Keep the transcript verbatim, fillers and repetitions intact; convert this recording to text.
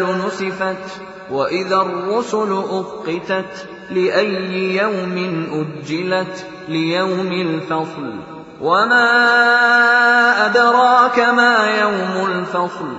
نُسِفَتْ وَإِذَا الرُّسُلُ أُقِّتَتْ لِأَيِّ يَوْمٍ أُجِّلَتْ لِيَوْمِ الْفَصْلِ وَمَا أَدْرَاكَ مَا يَوْمُ الْفَصْلِ